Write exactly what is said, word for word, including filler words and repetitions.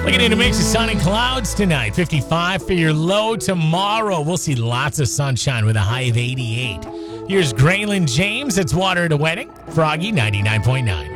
Looking into mix of sun and clouds tonight. fifty-five for your low tomorrow. We'll see lots of sunshine with a high of eighty-eight. Here's Graylin James. It's Water at a Wedding. Froggy ninety-nine point nine.